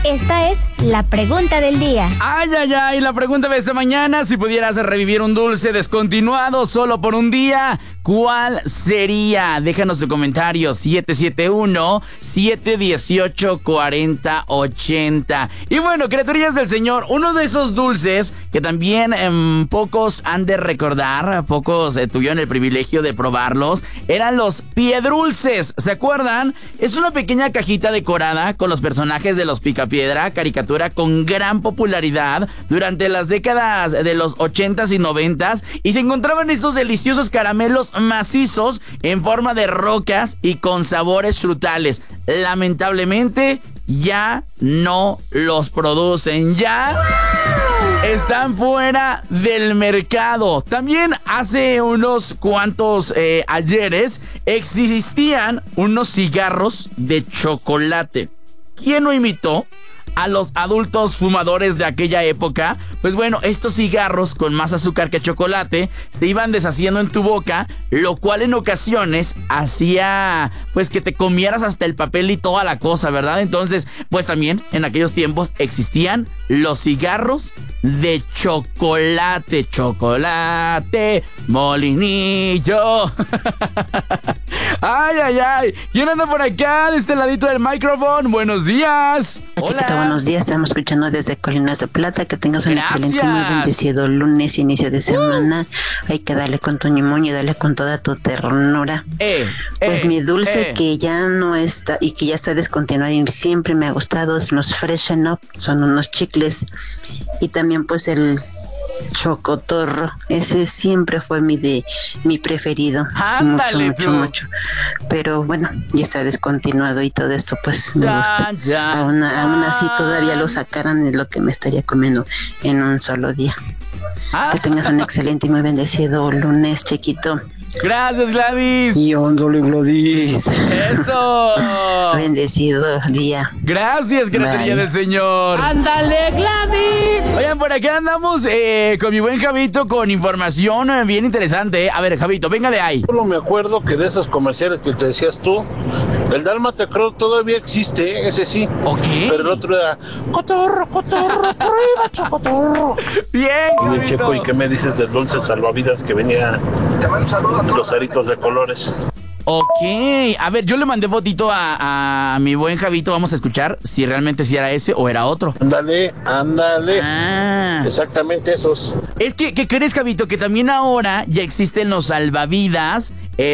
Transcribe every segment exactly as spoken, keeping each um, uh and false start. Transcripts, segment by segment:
esta es la pregunta del día. Ay, ay, ay, la pregunta de esta mañana: si pudieras revivir un dulce descontinuado solo por un día, ¿cuál sería? Déjanos tu comentario, siete siete uno, siete uno ocho, cuatro cero ocho cero. Y bueno, criaturillas del Señor, uno de esos dulces que también eh, pocos han de recordar, pocos eh, tuvieron el privilegio de probarlos, eran los piedrulces. ¿Se acuerdan? Es una pequeña cajita decorada con los personajes de los Picapiedra, caricatura con gran popularidad durante las décadas de los ochentas y noventas, y se encontraban estos deliciosos caramelos macizos en forma de rocas y con sabores frutales. Lamentablemente ya no los producen, ya están fuera del mercado. También hace unos cuantos eh, ayeres existían unos cigarros de chocolate. ¿Quién no imitó a los adultos fumadores de aquella época? Pues bueno, estos cigarros con más azúcar que chocolate se iban deshaciendo en tu boca, lo cual en ocasiones hacía pues que te comieras hasta el papel y toda la cosa, ¿verdad? Entonces, pues también en aquellos tiempos existían los cigarros de chocolate. Chocolate, molinillo. Ay, ay, ay. ¿Quién anda por acá, de este ladito del micrófono? Buenos días. Hola. Chiquita, buenos días. Estamos escuchando desde Colinas de Plata. Que tengas un Gracias. excelente y muy bendecido lunes, inicio de semana. Uh. Hay que darle con tu ñimoño y darle con toda tu ternura. Eh, pues eh, mi dulce eh. que ya no está y que ya está descontinuado y siempre me ha gustado es los Freshen Up. Son unos chicles. Y también pues el chocotorro, ese siempre fue mi de mi preferido. Ándale, mucho, tú. mucho, mucho. Pero bueno, ya está descontinuado y todo esto, pues me Ya, gusta. ya, aún, ya. aún así todavía lo sacaran de lo que me estaría comiendo en un solo día. Ah. Que tengas un excelente y muy bendecido lunes, chiquito. Gracias, Gladys. Y ándale, Gladys. Eso. Bendecido día. Gracias, criaturilla Bye. del Señor. ¡Ándale, Gladys! Oigan, por acá andamos eh, con mi buen Javito con información eh, bien interesante. eh. A ver, Javito, venga de ahí. Solo me acuerdo que de esos comerciales que te decías tú, el Dálmata Crow todavía existe, ¿eh? Ese sí. Ok. Pero el otro era cotorro, cotorro, prueba, chocotorro. Bien, Oye, Checo, ¿y Javito. qué me dices del dulce salvavidas que venía los aritos de colores? Ok, a ver, yo le mandé fotito a, a mi buen Javito. Vamos a escuchar si realmente si era ese o era otro. Ándale, ándale. Ah. Exactamente esos. Es que, ¿qué crees, Javito? Que también ahora ya existen los salvavidas,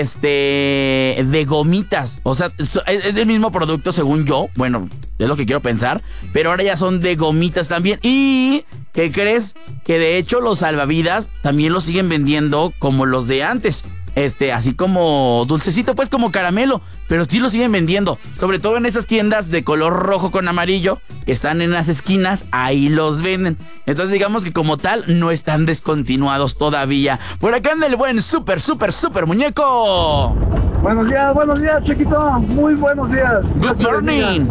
este, de gomitas. O sea, es, es el mismo producto según yo. Bueno, es lo que quiero pensar. Pero ahora ya son de gomitas también. Y, ¿qué crees? Que de hecho los salvavidas también los siguen vendiendo como los de antes. Este, así como dulcecito, pues como caramelo, pero sí lo siguen vendiendo, sobre todo en esas tiendas de color rojo con amarillo que están en las esquinas, ahí los venden. Entonces digamos que como tal no están descontinuados todavía. Por acá anda el buen súper, súper, súper muñeco. Buenos días, buenos días, chiquito, muy buenos días. Good morning.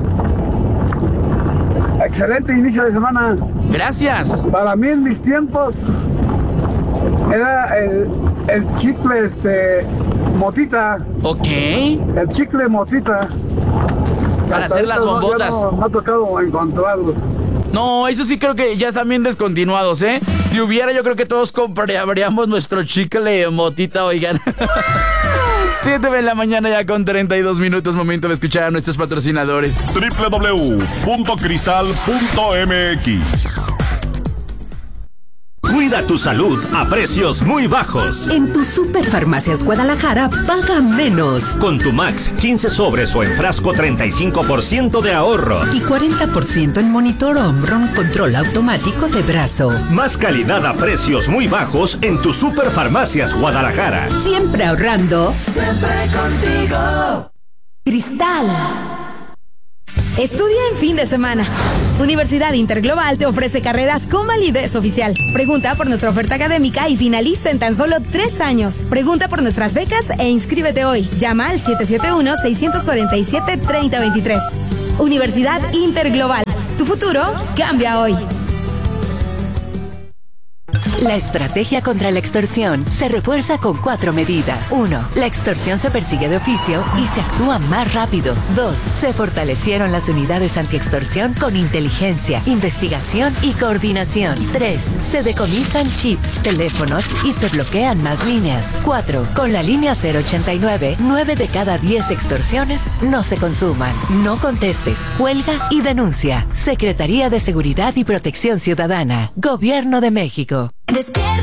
Excelente inicio de semana. Gracias. Para mí en mis tiempos era el, el chicle este motita, Ok. el chicle motita. Para Hasta hacer las ahorita no- ya bombotas. No, no ha tocado encontrarlos. No, eso sí creo que ya están bien descontinuados, ¿eh? Si hubiera, yo creo que todos compraríamos nuestro chicle motita, oigan. siete de la mañana ya con treinta y dos minutos, momento de escuchar a nuestros patrocinadores. doble u doble u doble u punto cristal punto m x. Cuida tu salud a precios muy bajos. En tu Superfarmacias Guadalajara paga menos. Con tu Max quince sobres o en frasco treinta y cinco por ciento de ahorro. Y cuarenta por ciento en monitor Omron control automático de brazo. Más calidad a precios muy bajos en tu Superfarmacias Guadalajara. Siempre ahorrando. Siempre contigo. Cristal. Estudia en fin de semana. Universidad Interglobal te ofrece carreras con validez oficial. Pregunta por nuestra oferta académica y finaliza en tan solo tres años. Pregunta por nuestras becas e inscríbete hoy. Llama al siete siete uno, seis cuatro siete, tres cero dos tres. Universidad Interglobal. Tu futuro cambia hoy. La estrategia contra la extorsión se refuerza con cuatro medidas. uno. La extorsión se persigue de oficio y se actúa más rápido. dos. Se fortalecieron las unidades antiextorsión con inteligencia, investigación y coordinación. tres. Se decomisan chips, teléfonos y se bloquean más líneas. cuatro. Con la línea cero ochenta y nueve, nueve de cada diez extorsiones no se consuman. No contestes, cuelga y denuncia. Secretaría de Seguridad y Protección Ciudadana. Gobierno de México. Despierta